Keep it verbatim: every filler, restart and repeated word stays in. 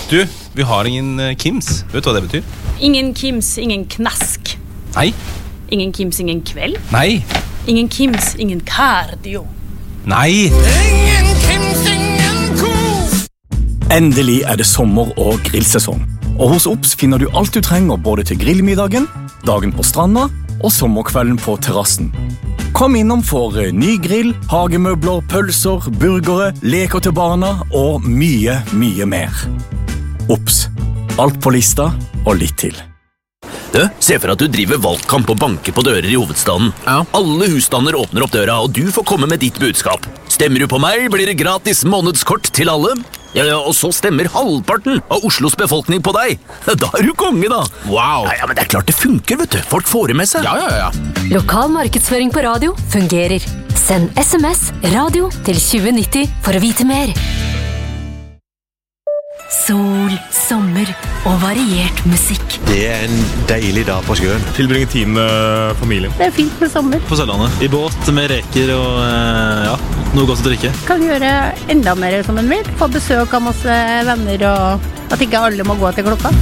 Du, vi har ingen uh, Kims. Vet du hva det betyr? Ingen Kims, ingen knask. Nei. Ingen Kims, ingen kveld. Nei. Ingen Kims, ingen cardio. Nei. Ingen Kims, ingen kos. Endelig er det sommer og grillsesong. Og hos Ops finner du alt du trenger både til grillmiddagen, dagen på stranda og sommerkvelden på terrassen. Kom innom for ny grill, hagemøbler, pølser, burgere, leker til barna og mye, mye mer. Ops. Alt på lista og litt til. Du, se for at du driver valgkamp og banker på dører i hovedstaden. Ja. Alle husstander åpner opp døra, og du får komme med ditt budskap. Stemmer du på meg, blir det gratis månedskort til alle. Ja, ja, og så stemmer halvparten av Oslos befolkning på deg. Da er du konge, da. Wow. Ja, ja, men det er klart det funker, vet du. Folk får det med seg. Ja, ja, ja. Lokal markedsføring på radio fungerer. Send sms radio til tjue nitti for å vite mer. Sol, sommer og variert musikk. Det er en deilig dag på sjøen. Tilbringe tid med familien. Det er fint med sommer. På Sørlandet. I båt med reker og ja, noe godt å drikke. Kan gjøre enda mer som en vil. Få besøk av masse venner og at ikke alle må gå til klokka.